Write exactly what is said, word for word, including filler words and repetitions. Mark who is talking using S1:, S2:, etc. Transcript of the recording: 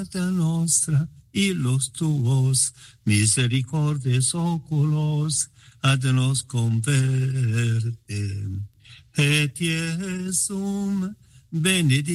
S1: Pater nostra, illos tuos, misericordes oculos, ad nos converte. Et Iesum benedictus